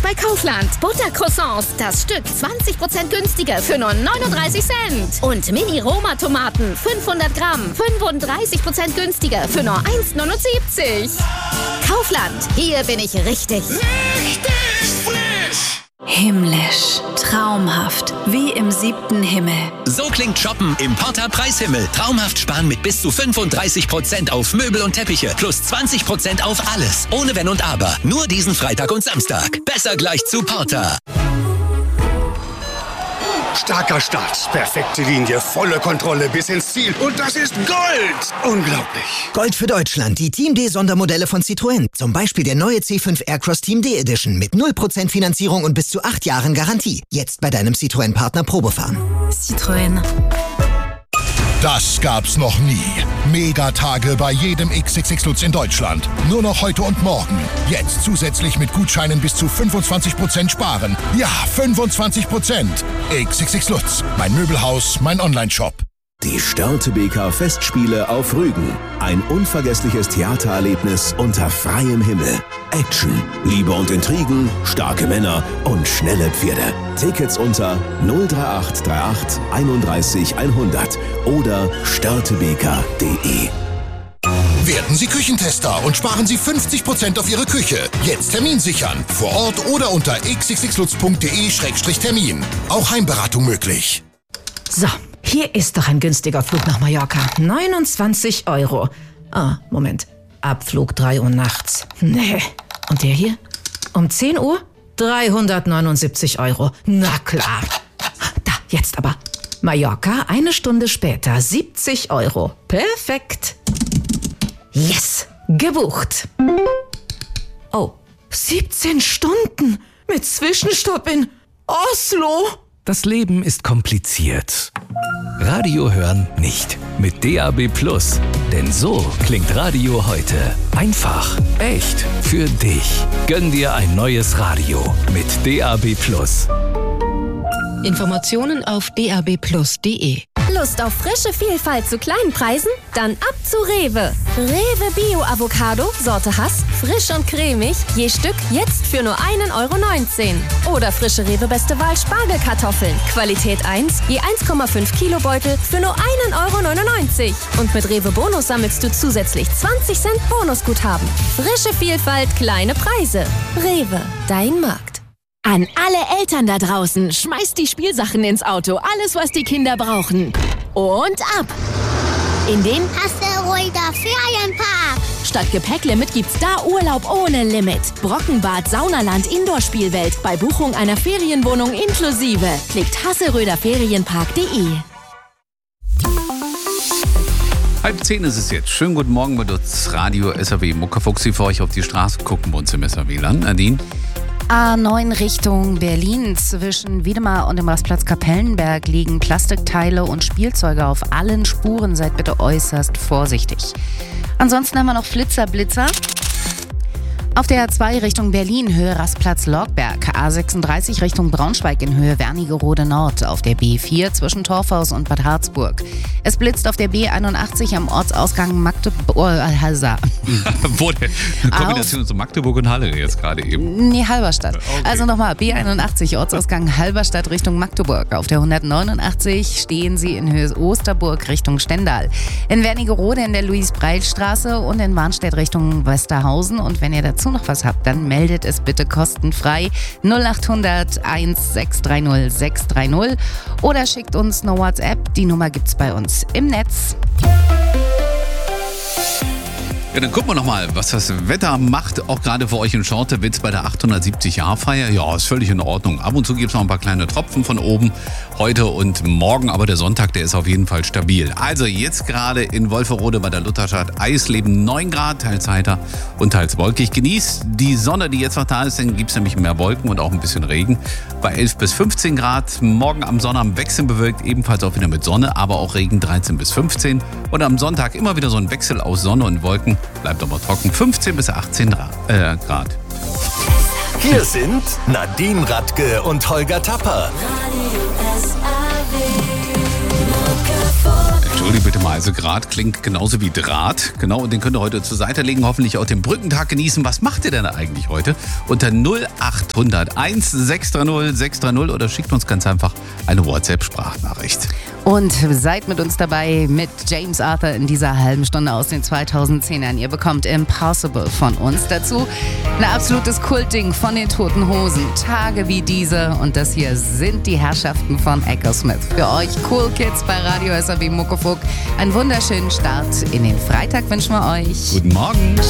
bei Kaufland. Buttercroissants, das Stück 20% günstiger für nur 39 Cent. Und Mini-Roma-Tomaten, 500 Gramm, 35% günstiger für nur 1,79. Kaufland, hier bin ich richtig. Richtig frisch! Himmlisch, traumhaft, wie im 7. Himmel. So klingt Shoppen im Porta Preishimmel. Traumhaft sparen mit bis zu 35% auf Möbel und Teppiche. Plus 20% auf alles. Ohne Wenn und Aber. Nur diesen Freitag und Samstag. Besser gleich zu Porta. Starker Start, perfekte Linie, volle Kontrolle bis ins Ziel. Und das ist Gold! Unglaublich. Gold für Deutschland, die Team D-Sondermodelle von Citroën. Zum Beispiel der neue C5 Aircross Team D Edition mit 0% Finanzierung und bis zu 8 Jahren Garantie. Jetzt bei deinem Citroën-Partner Probefahren. Citroën. Das gab's noch nie. Megatage bei jedem XXX Lutz in Deutschland. Nur noch heute und morgen. Jetzt zusätzlich mit Gutscheinen bis zu 25% sparen. Ja, 25%. XXX Lutz. Mein Möbelhaus, mein Onlineshop. Die Störtebeker Festspiele auf Rügen. Ein unvergessliches Theatererlebnis unter freiem Himmel. Action, Liebe und Intrigen, starke Männer und schnelle Pferde. Tickets unter 03838 31 100 oder störtebeker.de. Werden Sie Küchentester und sparen Sie 50% auf Ihre Küche. Jetzt Termin sichern. Vor Ort oder unter xxxlutz.de/Termin. Auch Heimberatung möglich. So, hier ist doch ein günstiger Flug nach Mallorca. 29 €. Ah, Moment. Abflug 3 Uhr nachts. Nee. Und der hier? Um 10 Uhr? 379 €. Na klar. Da, jetzt aber. Mallorca, 1 Stunde später, 70 €. Perfekt. Yes, gebucht. Oh, 17 Stunden mit Zwischenstopp in Oslo. Das Leben ist kompliziert. Radio hören nicht. Mit DAB+. Denn so klingt Radio heute. Einfach, echt, für dich. Gönn dir ein neues Radio mit DAB+. Informationen auf dabplus.de. Lust auf frische Vielfalt zu kleinen Preisen? Dann ab zu Rewe. Rewe Bio Avocado, Sorte Hass, frisch und cremig, je Stück jetzt für nur 1,19 €. Oder frische Rewe Beste Wahl Spargelkartoffeln, Qualität 1, je 1,5 Kilo Beutel für nur 1,99 €. Und mit Rewe Bonus sammelst du zusätzlich 20 Cent Bonusguthaben. Frische Vielfalt, kleine Preise. Rewe, dein Markt. An alle Eltern da draußen, schmeißt die Spielsachen ins Auto, alles was die Kinder brauchen. Und ab! In den Asteroider Ferienpark. Statt Gepäcklimit gibt's da Urlaub ohne Limit. Brockenbad, Saunaland, Indoor-Spielwelt. Bei Buchung einer Ferienwohnung inklusive. Klickt hasseröderferienpark.de. 9:30 ist es jetzt. Schönen guten Morgen mit uns Radio SAW Muckerfuchsi für euch auf die Straße. Gucken wir uns im SAW. Nadine? A9 Richtung Berlin. Zwischen Wiedemar und dem Rastplatz Kapellenberg liegen Plastikteile und Spielzeuge auf allen Spuren. Seid bitte äußerst vorsichtig. Ansonsten haben wir noch Blitzer. Auf der A2 Richtung Berlin, Höhe Rastplatz Lorgberg. A36 Richtung Braunschweig in Höhe Wernigerode Nord. Auf der B4 zwischen Torfhaus und Bad Harzburg. Es blitzt auf der B81 am Ortsausgang Magdeburg. Wo denn? Eine Kombination zu Magdeburg und Halle jetzt gerade eben. Nee, Halberstadt. Okay. Also nochmal, B81 Ortsausgang Halberstadt Richtung Magdeburg. Auf der 189 stehen Sie in Höhe Osterburg Richtung Stendal. In Wernigerode in der Luis-Breil-Straße und in Warnstedt Richtung Westerhausen. Und wenn ihr dazu noch was habt, dann meldet es bitte kostenfrei 0800 1630 630 oder schickt uns eine WhatsApp. Die Nummer gibt's bei uns im Netz. Ja, dann gucken wir nochmal, was das Wetter macht, auch gerade für euch in Schortewitz bei der 870-Jahr-Feier. Ja, ist völlig in Ordnung. Ab und zu gibt es noch ein paar kleine Tropfen von oben, heute und morgen, aber der Sonntag, der ist auf jeden Fall stabil. Also jetzt gerade in Wolferode bei der Lutherstadt Eisleben 9 Grad, teils heiter und teils wolkig. Genießt die Sonne, die jetzt noch da ist, dann gibt es nämlich mehr Wolken und auch ein bisschen Regen. Bei 11 bis 15 Grad, morgen am Sonnabend wechselnd bewölkt, ebenfalls auch wieder mit Sonne, aber auch Regen 13 bis 15. Und am Sonntag immer wieder so ein Wechsel aus Sonne und Wolken. Bleibt aber trocken, 15 bis 18 Grad. Hier sind Nadine Radke und Holger Tapper. Radio SAW. Entschuldigung bitte mal, also Grad klingt genauso wie Draht. Genau, und den könnt ihr heute zur Seite legen, hoffentlich auch den Brückentag genießen. Was macht ihr denn eigentlich heute? Unter 0801 630 630 oder schickt uns ganz einfach eine WhatsApp-Sprachnachricht. Und seid mit uns dabei mit James Arthur in dieser halben Stunde aus den 2010ern. Ihr bekommt Impossible von uns. Dazu ein absolutes Kultding von den Toten Hosen. Tage wie diese. Und das hier sind die Herrschaften von Echosmith. Für euch Cool Kids bei Radio SRW Muckefuck. Einen wunderschönen Start in den Freitag wünschen wir euch. Guten Morgen.